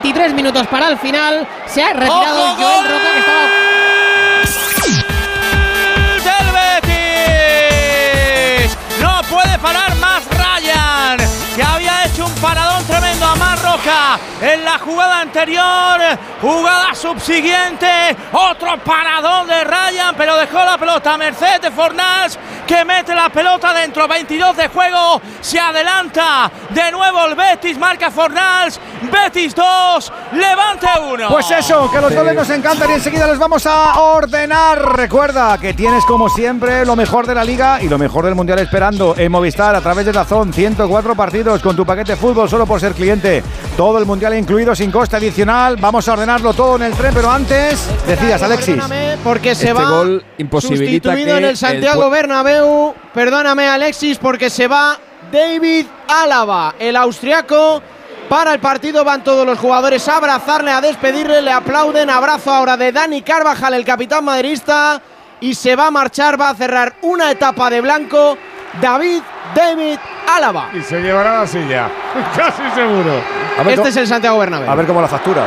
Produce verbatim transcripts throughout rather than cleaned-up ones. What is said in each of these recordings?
veintitrés minutos para el final. Se ha retirado ¡Ojo, Joel gol! Roca, que estaba... ¡Del Betis! No puede parar más Ryan, que había hecho un paradón tremendo a Mar Roca en la jugada anterior. Jugada subsiguiente, otro paradón de Ryan, pero dejó la pelota a merced de Fornals, que mete la pelota dentro. Veintidós de juego, se adelanta de nuevo el Betis, marca Fornals. Betis dos, Levante uno. Pues eso, que los goles nos encantan y enseguida los vamos a ordenar. Recuerda que tienes como siempre lo mejor de la Liga y lo mejor del Mundial esperando en Movistar a través de DAZN. ciento cuatro partidos con tu paquete fútbol solo por ser cliente. Todo el Mundial incluido sin coste adicional. Vamos a ordenarlo todo en el tren, pero antes decías, Alexis. Perdóname, porque se este va gol imposibilita sustituido que en el Santiago el... Bernabéu. Perdóname, Alexis, porque se va David Alaba, el austriaco. Para el partido van todos los jugadores a abrazarle, a despedirle, le aplauden. Abrazo ahora de Dani Carvajal, el capitán madridista, y se va a marchar, va a cerrar una etapa de blanco David David Alaba. Y se llevará la silla, casi seguro. A ver Este cómo, es el Santiago Bernabéu. a ver cómo la factura.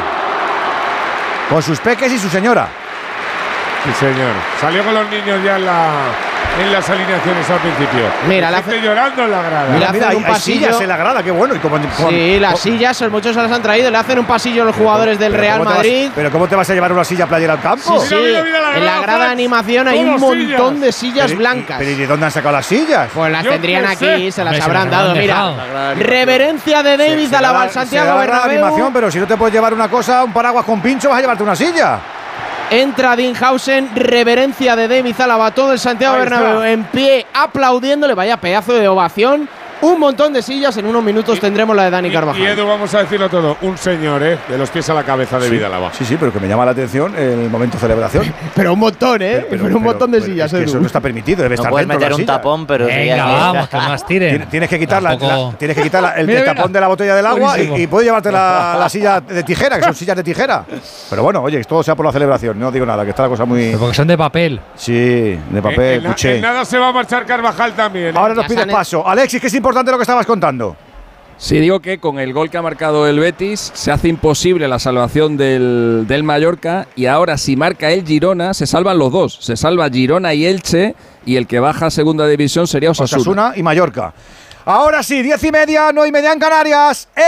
Con sus peques y su señora. Sí, señor. Salió con los niños ya en, la, en las alineaciones al principio. Mira, la Estoy hace- llorando en la grada. Mira, Mira, mira, hacen hay, un hay pasillo. sillas en la grada, qué bueno. Y como, como- Sí, las como- sillas, muchos se las han traído. Le hacen un pasillo a los jugadores del pero Real ¿cómo te vas- Madrid. pero ¿cómo te vas a llevar una silla playera al campo? Sí, Mira, mira, mira la en la grada, grada de Fran. animación hay un Todos montón sillas. de sillas Pero, blancas. Pero ¿y de dónde han sacado las sillas? Pues las Yo tendrían qué aquí, sé. se las Hombre, se habrán las habrán dado. Mira, dejado. reverencia de David Se- Alaba se al da- Santiago se da la animación, Bernabéu. pero si no te puedes llevar una cosa, un paraguas con pincho, vas a llevarte una silla. Entra Dinhausen, reverencia de David Alaba, todo el Santiago Ahí Bernabéu está. en pie, aplaudiéndole. Vaya pedazo de ovación. Un montón de sillas, en unos minutos tendremos la de Dani Y, Carvajal. y Edu, vamos a decirlo todo. Un señor, ¿eh? De los pies a la cabeza de Sí, Vida Alaba. Sí, sí, pero que me llama la atención el momento de celebración. Pero un montón, ¿eh? Pero, un montón de pero sillas, es que Edu. eso no está permitido, debe No estar puedes dentro meter la un silla. tapón, pero sí, Venga, aquí está. vamos, que más tiren. Tienes, tienes que quitar, la, Tampoco- la- tienes que quitar la- el, Mira, el mira. tapón de la botella del agua y, Buenísimo. y puedes llevarte la, la silla de tijera, que son sillas de tijera. Pero bueno, oye, todo sea por la celebración, no digo nada, que está la cosa muy… Pero porque son de papel. Sí, de papel, En, en na- cuché. en nada se va a marchar Carvajal también. ¿eh? Ahora nos Ya pides sale- paso. Alexis, que es importante lo que estabas contando. Sí, digo que con el gol que ha marcado el Betis se hace imposible la salvación del, del Mallorca, y ahora si marca el Girona se salvan los dos. Se salva Girona y Elche, y el que baja a segunda división sería Osasuna. Osasuna y Mallorca. Ahora sí, diez y media, nueve y media en Canarias. ¡Eh!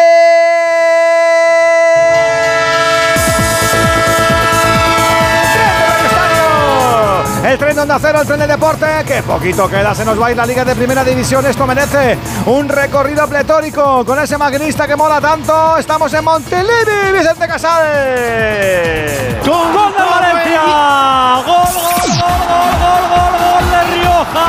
El tren de Onda Cero, el tren de deporte. ¡Qué poquito queda! Se nos va a ir la Liga de Primera División. Esto merece un recorrido pletórico con ese maquinista que mola tanto. Estamos en Montilivi, Vicente Casal. ¡Con gol de Valencia! ¡Gol, gol, gol, gol, gol, gol, gol de Rioja!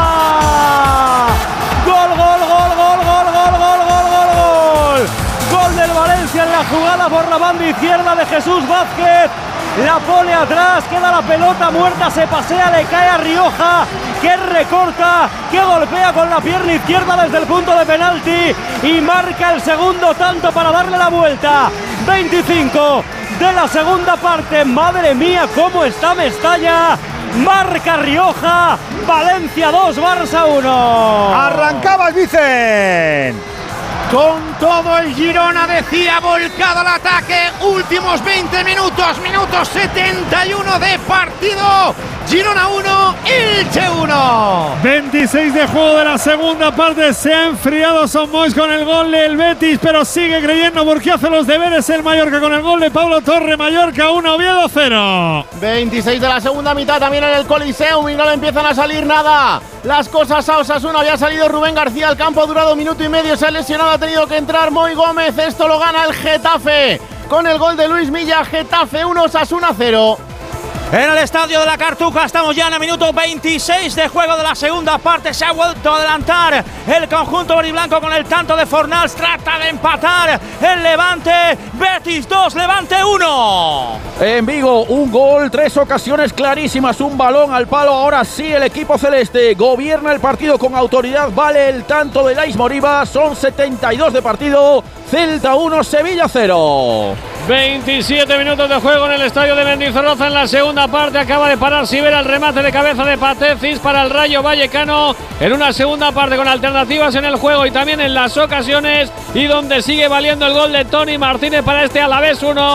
¡Gol, gol, gol, gol, gol, gol, gol, gol, gol, gol! Gol del Valencia en la jugada por la banda izquierda de Jesús Vázquez. La pone atrás, queda la pelota muerta, se pasea, le cae a Rioja, que recorta, que golpea con la pierna izquierda desde el punto de penalti y marca el segundo tanto para darle la vuelta. veinticinco de la segunda parte. Madre mía, cómo está Mestalla. Marca Rioja, Valencia dos, Barça uno. Arrancaba el Vicen. Con todo el Girona, decía, volcado al ataque. Últimos veinte minutos, minutos setenta y uno de partido. Girona uno, Elche uno. veintiséis de juego de la segunda parte. Se ha enfriado Son Moix con el gol del Betis, pero sigue creyendo porque hace los deberes el Mallorca con el gol de Pablo Torre. Mallorca uno, Oviedo cero. veintiséis de la segunda mitad también en el Coliseum y no le empiezan a salir nada las cosas a Osasuna. Había salido Rubén García al campo, ha durado minuto y medio, se ha lesionado, ha tenido que entrar Moy Gómez. Esto lo gana el Getafe con el gol de Luis Milla. Getafe uno, Osasuna cero. En el estadio de la Cartuja estamos ya en el minuto veintiséis de juego de la segunda parte. Se ha vuelto a adelantar el conjunto veriblanco con el tanto de Fornals. Trata de empatar el Levante. Betis dos, Levante uno. En Vigo, un gol, tres ocasiones clarísimas, un balón al palo. Ahora sí, el equipo celeste gobierna el partido con autoridad. Vale el tanto de Lais Moriba. Son setenta y dos de partido. Celta uno, Sevilla cero. veintisiete minutos de juego en el estadio de Mendizorroza en la segunda parte. Acaba de parar Sivera, el remate de cabeza de Patecis para el Rayo Vallecano en una segunda parte con alternativas en el juego y también en las ocasiones, y donde sigue valiendo el gol de Tony Martínez para este Alavés uno.